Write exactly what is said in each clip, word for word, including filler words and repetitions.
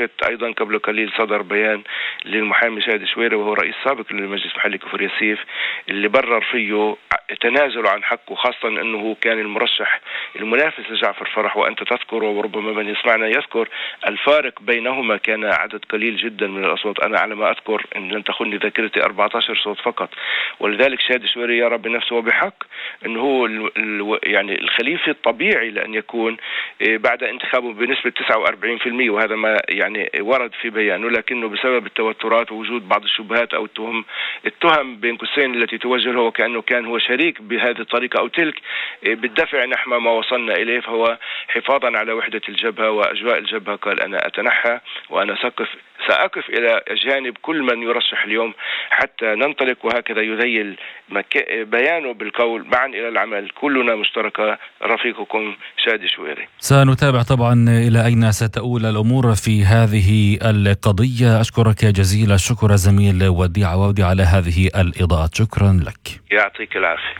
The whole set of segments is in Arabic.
شفت أيضا قبل قليل صدر بيان للمحامي شادي الشويري وهو رئيس سابق للمجلس المحلي كفر ياسيف اللي برر فيه تنازله عن حقه، خاصة أنه كان المرشح المنافس لجعفر فرح، وأنت تذكر وربما من يسمعنا يذكر الفارق بينهما كان عدد قليل جدا من الأصوات. أنا على ما أذكر إن لم تخني ذاكرتي أربعة عشر صوت فقط. ولذلك شادي الشويري يرى بنفسه وبحق أنه هو يعني الخليفة الطبيعي لأن يكون بعد انتخابه بنسبة تسعة وأربعين بالمئة، وهذا ما يعني ورد في بيانه، لكنه بسبب التوترات ووجود بعض الشبهات أو التهم التهم بين قوسين التي توجه له وكأنه كان هو شريك بهذه الطريقة أو تلك بالدفع نحو ما وصلنا إليه، فهو حفاظا على وحدة الجبهة وأجواء الجبهة قال أنا أتنحى وأنا سأقف سأقف إلى جانب كل من يرشح اليوم حتى ننطلق، وهكذا يذيل بيانه بالقول معا إلى العمل كلنا مشتركة. رفيقكم شادي الشويري. سنتابع طبعا إلى أين ستؤول الأمور في هذه القضية. أشكرك جزيل الشكر زميل وديع عوودي على هذه الإضاءات. شكرا لك. يعطيك العافية.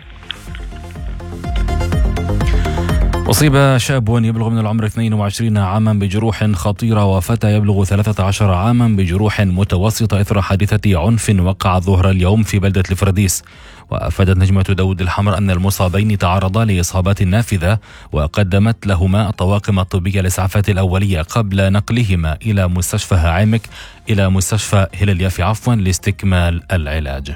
أصيب شاب يبلغ من العمر اثنين وعشرين عاما بجروح خطيرة وفتى يبلغ ثلاثة عشر عاما بجروح متوسطة إثر حادثة عنف وقع ظهر اليوم في بلدة الفرديس. وأفادت نجمة داود الحمر أن المصابين تعرضا لإصابات نافذة وقدمت لهما الطواقم الطبية الإسعافات الأولية قبل نقلهما إلى مستشفى هاعمك إلى مستشفى هلال يافي عفوا لاستكمال العلاج.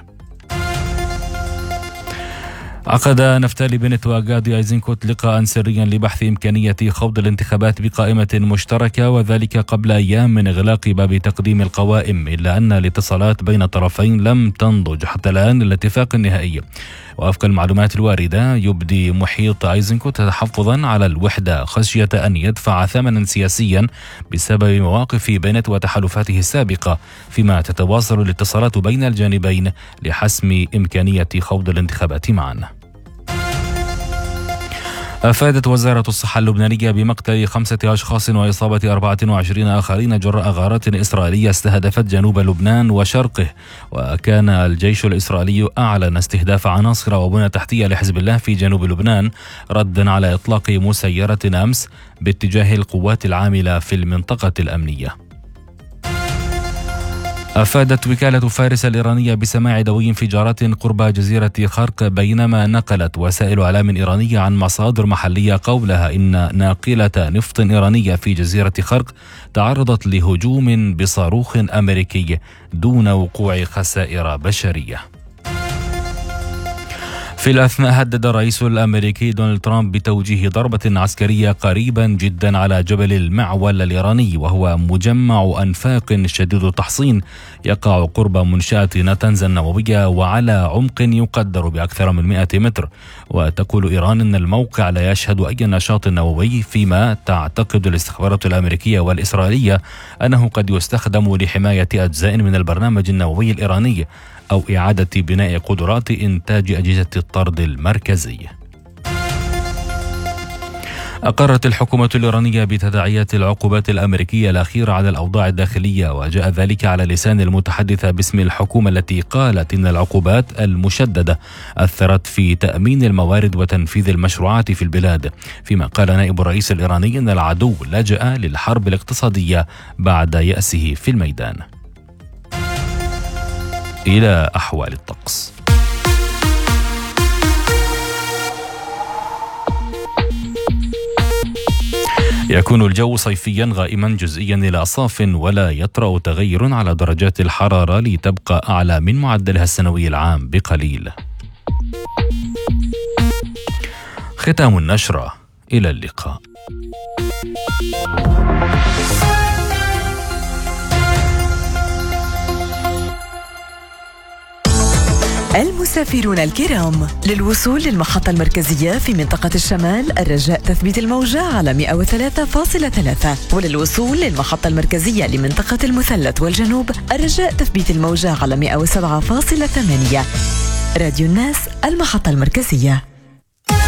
عقد نفتالي بنت وغادي ايزنكوت لقاء سريا لبحث إمكانية خوض الانتخابات بقائمة مشتركة، وذلك قبل أيام من إغلاق باب تقديم القوائم، إلا أن الاتصالات بين الطرفين لم تنضج حتى الآن الاتفاق النهائي. ووفق المعلومات الواردة يبدي محيط ايزنكوت تحفظا على الوحدة خشية أن يدفع ثمنا سياسيا بسبب مواقف بنت وتحالفاته السابقة، فيما تتواصل الاتصالات بين الجانبين لحسم إمكانية خوض الانتخابات معا. أفادت وزارة الصحة اللبنانية بمقتل خمسة أشخاص وإصابة أربعة وعشرين آخرين جراء غارات إسرائيلية استهدفت جنوب لبنان وشرقه. وكان الجيش الإسرائيلي أعلن استهداف عناصر وبنى تحتية لحزب الله في جنوب لبنان ردا على إطلاق مسيرة أمس باتجاه القوات العاملة في المنطقة الأمنية. أفادت وكالة فارس الإيرانية بسماع دوي انفجارات قرب جزيرة خرق، بينما نقلت وسائل إعلام إيرانية عن مصادر محلية قولها إن ناقلة نفط إيرانية في جزيرة خرق تعرضت لهجوم بصاروخ أمريكي دون وقوع خسائر بشرية. في الأثناء هدد الرئيس الأمريكي دونالد ترامب بتوجيه ضربة عسكرية قريبا جدا على جبل المعول الإيراني، وهو مجمع أنفاق شديد التحصين يقع قرب منشأة نتنز النووية وعلى عمق يقدر بأكثر من مئة متر. وتقول إيران أن الموقع لا يشهد أي نشاط نووي، فيما تعتقد الاستخبارات الأمريكية والإسرائيلية أنه قد يستخدم لحماية أجزاء من البرنامج النووي الإيراني أو إعادة بناء قدرات إنتاج أجهزة الطرد المركزي. أقرت الحكومة الإيرانية بتداعيات العقوبات الأمريكية الأخيرة على الأوضاع الداخلية، وجاء ذلك على لسان المتحدثة باسم الحكومة التي قالت إن العقوبات المشددة أثرت في تأمين الموارد وتنفيذ المشروعات في البلاد. فيما قال نائب الرئيس الإيراني إن العدو لجأ للحرب الاقتصادية بعد يأسه في الميدان. إلى أحوال الطقس. يكون الجو صيفيا غائما جزئيا إلى صاف، ولا يطرأ تغير على درجات الحرارة لتبقى أعلى من معدلها السنوي العام بقليل. ختام النشرة، إلى اللقاء. المسافرون الكرام، للوصول للمحطة المركزية في منطقة الشمال الرجاء تثبيت الموجة على مئة وثلاثة فاصلة ثلاثة، وللوصول للمحطة المركزية لمنطقة المثلث والجنوب الرجاء تثبيت الموجة على مئة وسبعة فاصلة ثمانية. راديو الناس، المحطة المركزية.